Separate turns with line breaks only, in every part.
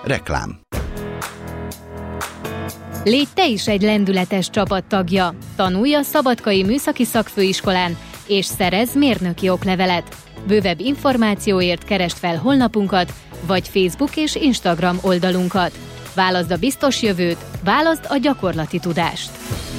Reklám.
Légy te is egy lendületes csapattagja. Tanulj a Szabadkai Műszaki Szakfőiskolán, és szerezz mérnöki oklevelet. Bővebb információért keresd fel honlapunkat, vagy Facebook és Instagram oldalunkat. Válaszd a biztos jövőt, válaszd a gyakorlati tudást.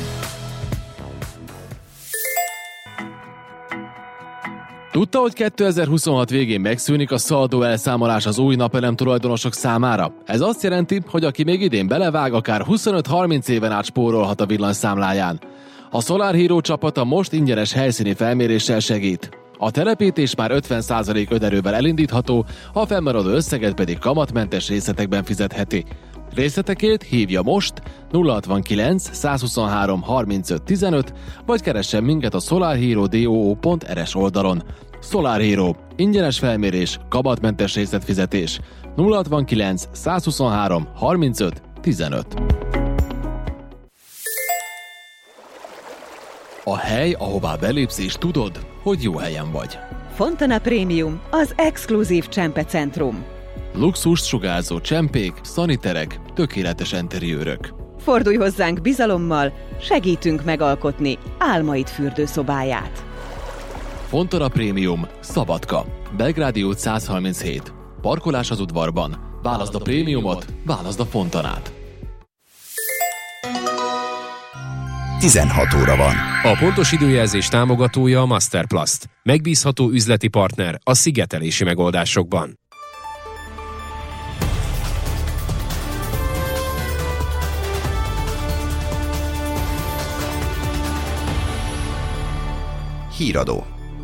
Tudta, hogy 2026 végén megszűnik a szaldó elszámolás az új napelem tulajdonosok számára? Ez azt jelenti, hogy aki még idén belevág, akár 25-30 éven át spórolhat a villanyszámláján. A Solar Hero csapata most ingyenes helyszíni felméréssel segít. A telepítés már 50% önerővel elindítható, a fennmaradó összeget pedig kamatmentes részletekben fizetheti. Részletekért hívja most 069 123 35 15, vagy keressen minket a solarhero.do.rs oldalon. Solar Hero. Ingyenes felmérés, kamatmentes részletfizetés. 069 123 35 15. A hely, ahová belépsz és tudod, hogy jó helyen vagy.
Fontana Premium, az exkluzív csempecentrum.
Luxust sugárzó csempék, szaniterek, tökéletes enteriőrök.
Fordulj hozzánk bizalommal, segítünk megalkotni álmaid fürdőszobáját.
Fontana Premium, Szabadka, Belgrádi út 137. Parkolás az udvarban. Válaszd a prémiumot, válaszd a Fontanát.
16 óra van.
A pontos időjelzés támogatója a Masterplast. Megbízható üzleti partner a szigetelési megoldásokban.
Híradó.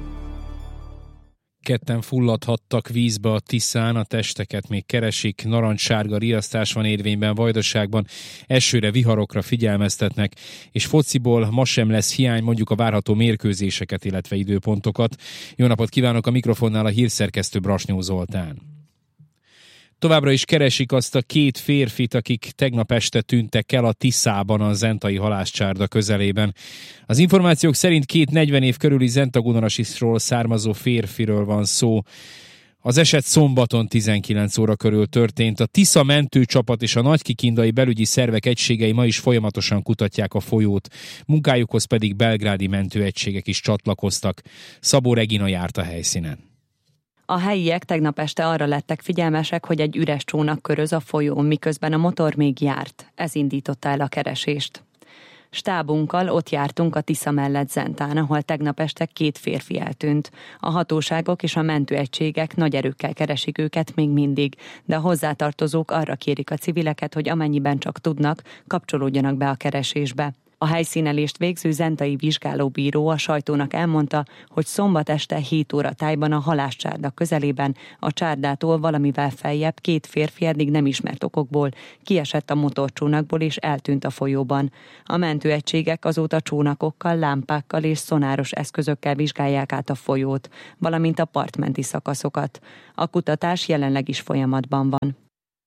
Ketten fulladhattak vízbe a Tiszán, a testeket még keresik, narancssárga riasztás van érvényben Vajdaságban, esőre, viharokra figyelmeztetnek, és fociból ma sem lesz hiány, mondjuk a várható mérkőzéseket, illetve időpontokat. Jó napot kívánok, a mikrofonnál a hírszerkesztő Brasnyó Zoltán. Továbbra is keresik azt a két férfit, akik tegnap este tűntek el a Tiszában, a zentai halászcsárda közelében. Az információk szerint két 40 év körüli Zentagunarasisról származó férfiről van szó. Az eset szombaton 19 óra körül történt. A Tisza mentőcsapat és a nagykikindai belügyi szervek egységei ma is folyamatosan kutatják a folyót. Munkájukhoz pedig belgrádi mentőegységek is csatlakoztak. Szabó Regina járt a helyszínen.
A helyiek tegnap este arra lettek figyelmesek, hogy egy üres csónak köröz a folyón, miközben a motor még járt. Ez indította el a keresést. Stábunkkal ott jártunk a Tisza mellett Zentán, ahol tegnap este két férfi eltűnt. A hatóságok és a mentőegységek nagy erőkkel keresik őket még mindig, de a hozzátartozók arra kérik a civileket, hogy amennyiben csak tudnak, kapcsolódjanak be a keresésbe. A helyszínelést végző zentai vizsgálóbíró a sajtónak elmondta, hogy szombat este 7 óra tájban a halászcsárda közelében a csárdától valamivel feljebb két férfi eddig nem ismert okokból kiesett a motorcsónakból és eltűnt a folyóban. A mentőegységek azóta csónakokkal, lámpákkal és szonáros eszközökkel vizsgálják át a folyót, valamint a partmenti szakaszokat. A kutatás jelenleg is folyamatban van.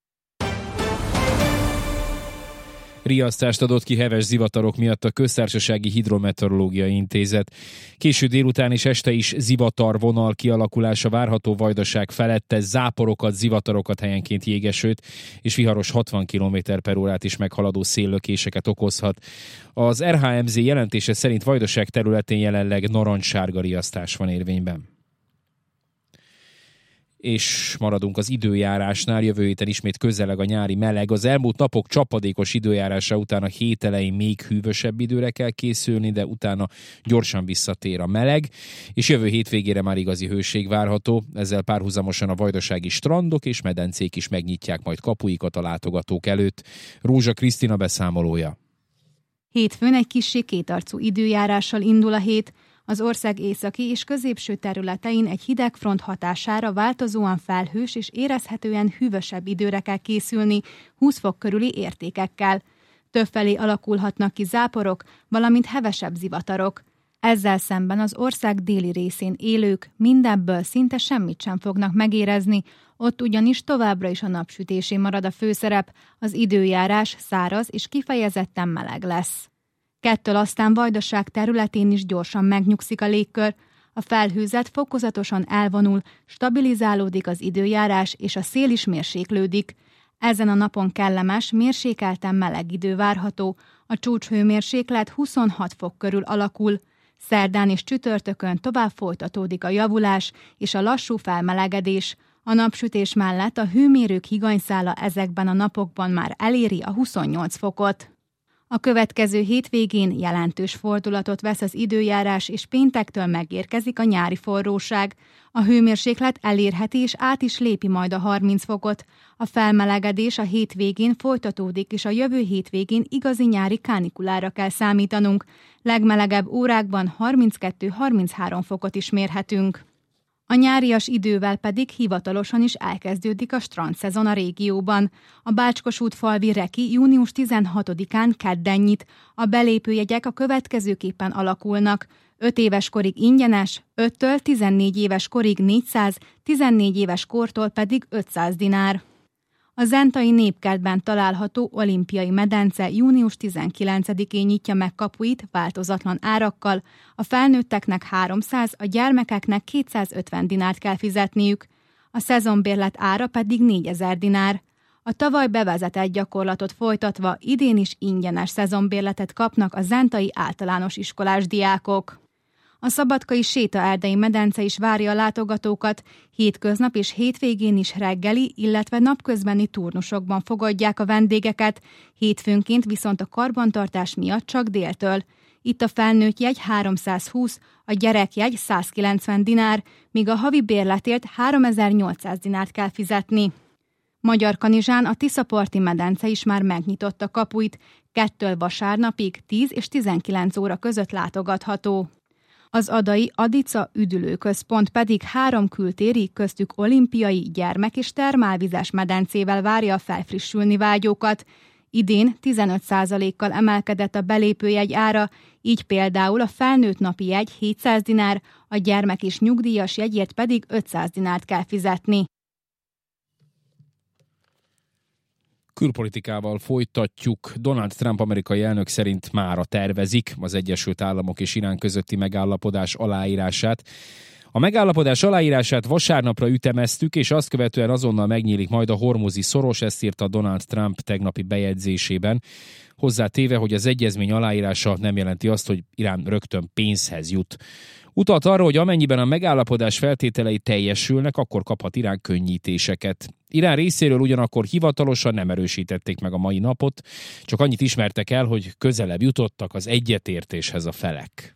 Riasztást adott ki heves zivatarok miatt a Köztársasági Hidrometeorológiai Intézet. Késő délután és este is zivatarvonal kialakulása várható Vajdaság felette, záporokat, zivatarokat, helyenként jégesőt és viharos 60 km/órát is meghaladó széllökéseket okozhat. Az RHMZ jelentése szerint Vajdaság területén jelenleg narancssárga riasztás van érvényben. És maradunk az időjárásnál, jövő héten ismét közeleg a nyári meleg. Az elmúlt napok csapadékos időjárása után a hét elején még hűvösebb időre kell készülni, de utána gyorsan visszatér a meleg, és jövő hétvégére már igazi hőség várható. Ezzel párhuzamosan a vajdasági strandok és medencék is megnyitják majd kapuikat a látogatók előtt. Rózsa Krisztina beszámolója.
Hétfőn egy kissé kétarcú időjárással indul a hét. Az ország északi és középső területein egy hidegfront hatására változóan felhős és érezhetően hűvösebb időre kell készülni, 20 fok körüli értékekkel. Többfelé alakulhatnak ki záporok, valamint hevesebb zivatarok. Ezzel szemben az ország déli részén élők mindebből szinte semmit sem fognak megérezni, ott ugyanis továbbra is a napsütésé marad a főszerep, az időjárás száraz és kifejezetten meleg lesz. Kettől aztán Vajdaság területén is gyorsan megnyugszik a légkör, a felhőzet fokozatosan elvonul, stabilizálódik az időjárás és a szél is mérséklődik. Ezen a napon kellemes, mérsékelten meleg idő várható, a csúcshőmérséklet 26 fok körül alakul. Szerdán és csütörtökön tovább folytatódik a javulás és a lassú felmelegedés. A napsütés mellett a hőmérők higanyszála ezekben a napokban már eléri a 28 fokot. A következő hétvégén jelentős fordulatot vesz az időjárás, és péntektől megérkezik a nyári forróság. A hőmérséklet elérheti és át is lépi majd a 30 fokot. A felmelegedés a hétvégén folytatódik, és a jövő hétvégén igazi nyári kánikulára kell számítanunk. Legmelegebb órákban 32-33 fokot is mérhetünk. A nyárias idővel pedig hivatalosan is elkezdődik a strandszezon a régióban. A Bácskosútfalvi Reki június 16-án kedden nyit. A belépőjegyek a következőképpen alakulnak. 5 éves korig ingyenes, 5-től 14 éves korig 400, 14 éves kortól pedig 500 dinár. A zentai népkertben található olimpiai medence június 19-én nyitja meg kapuit változatlan árakkal, a felnőtteknek 300, a gyermekeknek 250 dinárt kell fizetniük, a szezonbérlet ára pedig 4000 dinár. A tavaly bevezetett gyakorlatot folytatva idén is ingyenes szezonbérletet kapnak a zentai általános iskolás diákok. A szabadkai sétaerdei medence is várja a látogatókat, hétköznap és hétvégén is reggeli, illetve napközbeni turnusokban fogadják a vendégeket, hétfőnként viszont a karbantartás miatt csak déltől. Itt a felnőtt jegy 320, a gyerekjegy 190 dinár, míg a havi bérletért 3800 dinárt kell fizetni. Magyarkanizsán a Tiszaparti medence is már megnyitotta kapuit, 2-től vasárnapig 10 és 19 óra között látogatható. Az adai Adica üdülőközpont pedig 3 kültéri, köztük olimpiai, gyermek- és termálvizes medencével várja a felfrissülni vágyókat. Idén 15%-kal emelkedett a belépőjegy ára, így például a felnőtt napi jegy 700 dinár, a gyermek- és nyugdíjas jegyért pedig 500 dinárt kell fizetni.
Külpolitikával folytatjuk. Donald Trump amerikai elnök szerint mára tervezik az Egyesült Államok és Irán közötti megállapodás aláírását. A megállapodás aláírását vasárnapra ütemeztük, és azt követően azonnal megnyílik majd a hormuzi szoros, ezt írta Donald Trump tegnapi bejegyzésében. Hozzátéve, hogy az egyezmény aláírása nem jelenti azt, hogy Irán rögtön pénzhez jut. Utalt arra, hogy amennyiben a megállapodás feltételei teljesülnek, akkor kaphat Irán könnyítéseket. Irán részéről ugyanakkor hivatalosan nem erősítették meg a mai napot, csak annyit ismertek el, hogy közelebb jutottak az egyetértéshez a felek.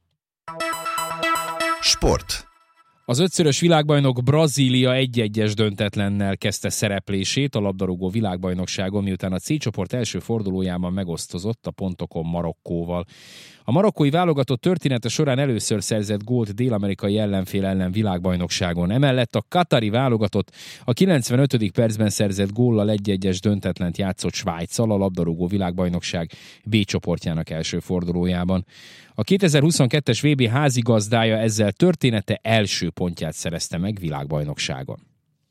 Sport.
Az 5-szörös világbajnok Brazília 1-1-es döntetlennel kezdte szereplését a labdarúgó világbajnokságon, miután a C csoport első fordulójában megosztozott a pontokon Marokkóval. A marokkói válogatott története során először szerzett gólt dél-amerikai ellenfél ellen világbajnokságon. Emellett a katari válogatott a 95. percben szerzett góllal 1-1-es döntetlent játszott Svájccal a labdarúgó világbajnokság B csoportjának első fordulójában. A 2022-es VB házigazdája ezzel története első pontját szerezte meg világbajnokságon.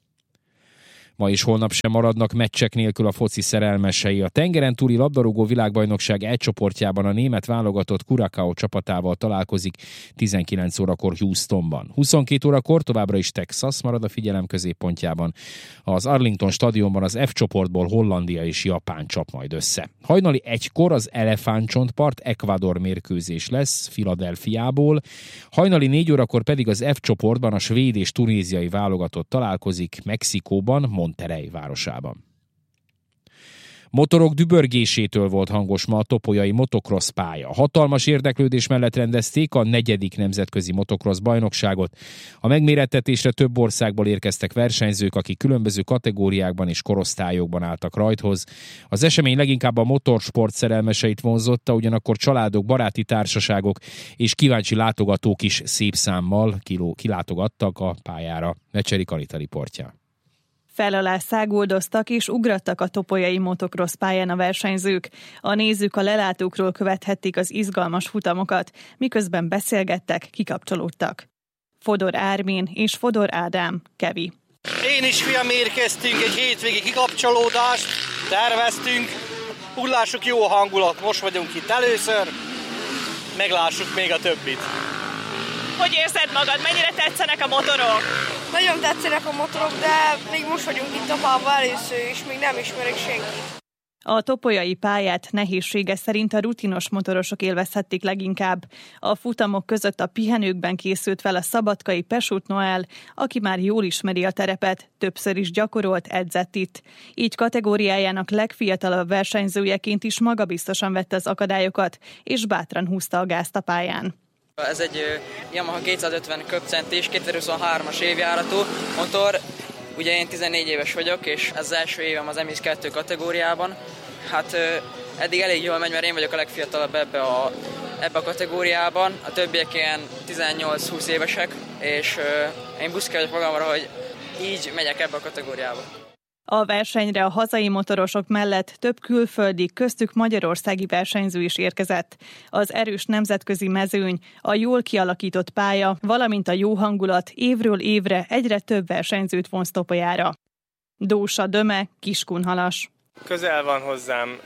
Ma és holnap sem maradnak meccsek nélkül a foci szerelmesei. A tengeren túli labdarúgó világbajnokság E csoportjában a német válogatott Curaçao csapatával találkozik 19 órakor Houstonban. 22 órakor továbbra is Texas marad a figyelem középpontjában. Az Arlington stadionban az F csoportból Hollandia és Japán csap majd össze. Hajnali 1-kor az Elefántcsontpart Ecuador mérkőzés lesz Philadelphiából. Hajnali 4 órakor pedig az F csoportban a svéd és tunéziai válogatott találkozik Mexikóban, Monterrey városában. Motorok dübörgésétől volt hangos ma a topolyai motocross pálya. Hatalmas érdeklődés mellett rendezték a 4. nemzetközi motocross bajnokságot. A megmérettetésre több országból érkeztek versenyzők, akik különböző kategóriákban és korosztályokban álltak rajthoz. Az esemény leginkább a motorsport szerelmeseit vonzotta, ugyanakkor családok, baráti társaságok és kíváncsi látogatók is szép számmal kilátogattak a pályára. Mecserik Anita riportja.
Fel alá száguldoztak és ugrattak a topolyai motocross pályán a versenyzők. A nézők a lelátókról követhették az izgalmas futamokat, miközben beszélgettek, kikapcsolódtak. Fodor Ármin és Fodor Ádám, Kevi.
Én is fiam érkeztünk, egy hétvégi kikapcsolódást terveztünk. Hullásuk jó hangulat, most vagyunk itt először, meglássuk még a többit.
Hogy érzed magad, mennyire tetszenek a motorok?
Nagyon tetszenek a motorok, de még most vagyunk itt Topában először, és még nem ismerik senki.
A topolyai pályát nehézsége szerint a rutinos motorosok élvezhették leginkább. A futamok között a pihenőkben készült fel a szabadkai Pesut Noel, aki már jól ismeri a terepet, többször is gyakorolt, edzett itt. Így kategóriájának legfiatalabb versenyzőjeként is magabiztosan vette az akadályokat, és bátran húzta a gázt a pályán.
Ez egy Yamaha 250 köbcentis, 2023-as évjáratú motor. Ugye én 14 éves vagyok, és ez az első évem az MX2 kategóriában. Hát eddig elég jól megy, mert én vagyok a legfiatalabb ebbe a kategóriában. A többiek ilyen 18-20 évesek, és én büszke vagyok magamra, hogy így megyek ebbe a kategóriába.
A versenyre a hazai motorosok mellett több külföldi, köztük magyarországi versenyző is érkezett. Az erős nemzetközi mezőny, a jól kialakított pálya, valamint a jó hangulat évről évre egyre több versenyzőt vonz Topolyára. Dósa Döme, Kiskunhalas.
Közel van hozzám,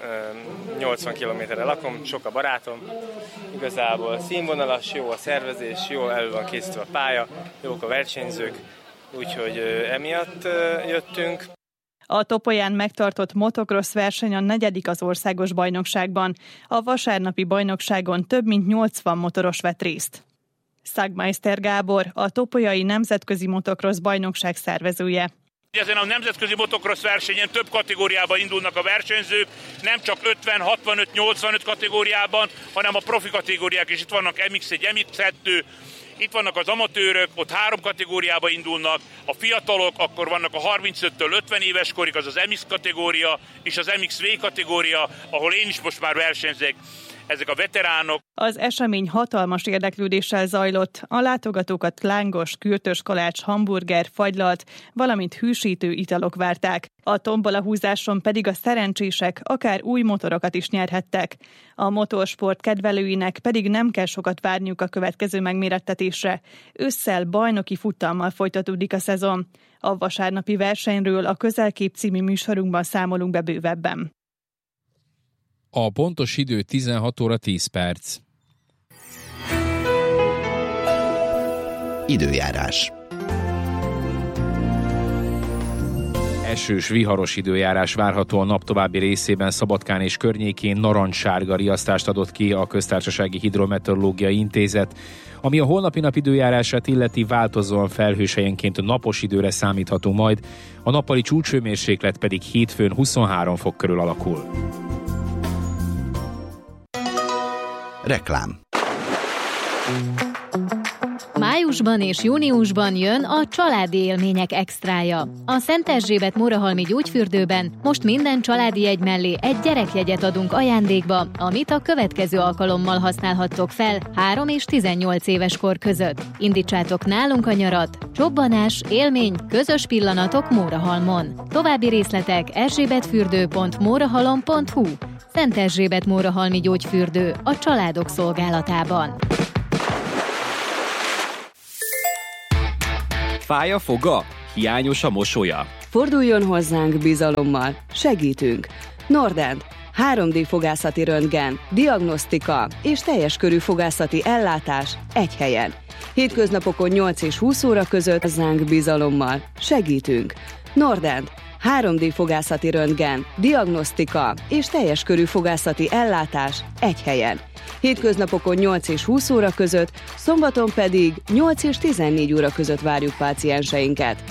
80 kilométerre lakom, sok a barátom. Igazából színvonalas, jó a szervezés, jól elő van készítve a pálya, jók a versenyzők, úgyhogy emiatt jöttünk.
A Topolyán megtartott motocross verseny a 4. az országos bajnokságban. A vasárnapi bajnokságon több mint 80 motoros vett részt. Szagmeister Gábor, a Topolyai Nemzetközi Motocross bajnokság szervezője.
Ezen a nemzetközi motocross versenyen több kategóriában indulnak a versenyzők, nem csak 50, 65, 85 kategóriában, hanem a profi kategóriák is. Itt vannak MX1, MX2, itt vannak az amatőrök, ott 3 kategóriába indulnak, a fiatalok, akkor vannak a 35-től 50 éves korig, az MX kategória, és az MXV kategória, ahol én is most már versenyzek. Ezek a veteránok. Az
esemény hatalmas érdeklődéssel zajlott, a látogatókat lángos, kürtös kalács, hamburger, fagylalt, valamint hűsítő italok várták. A tombolahúzáson pedig a szerencsések akár új motorokat is nyerhettek. A motorsport kedvelőinek pedig nem kell sokat várniuk a következő megmérettetésre. Ősszel bajnoki futammal folytatódik a szezon. A vasárnapi versenyről a Közelkép című műsorunkban számolunk be bővebben.
A pontos idő 16 óra 10 perc.
Időjárás.
Esős, viharos időjárás várható a nap további részében. Szabadkán és környékén narancssárga riasztást adott ki a Köztársasági Hidrometeorológiai Intézet. Ami a holnapi nap időjárását illeti, változóan felhős helyenként napos időre számítható majd, a nappali csúcshőmérséklet pedig hétfőn 23 fok körül alakul.
Reklám.
Májusban és júniusban jön a családi élmények extrája. A Szent Erzsébet Mórahalmi gyógyfürdőben most minden családi jegy mellé egy gyerekjegyet adunk ajándékba, amit a következő alkalommal használhattok fel 3 és 18 éves kor között. Indítsátok nálunk a nyarat, csobbanás, élmény, közös pillanatok Mórahalmon. További részletek erzsébetfürdő.mórahalom.hu. Szent Erzsébet Mórahalmi gyógyfürdő a családok szolgálatában.
Fáj a foga? Hiányos a mosolya?
Forduljon hozzánk bizalommal, segítünk. Nordent, 3D fogászati röntgen, diagnosztika és teljes körű fogászati ellátás egy helyen. Hétköznapokon 8 és 20 óra között hozzánk bizalommal, segítünk. Nordent, 3D fogászati röntgen, diagnosztika és teljes körű fogászati ellátás egy helyen. Hétköznapokon 8 és 20 óra között, szombaton pedig 8 és 14 óra között várjuk pácienseinket.